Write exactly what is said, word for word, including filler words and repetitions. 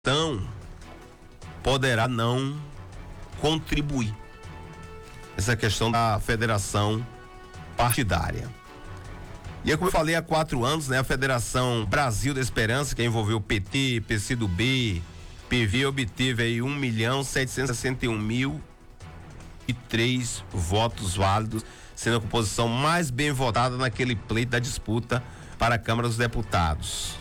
Então, poderá não contribuir. Essa questão da federação partidária. E é como eu falei há quatro anos, né? A Federação Brasil da Esperança, que envolveu o P T, P C do B, P V, obteve aí um milhão setecentos e sessenta e um mil e três votos válidos, sendo a composição mais bem votada naquele pleito da disputa para a Câmara dos Deputados.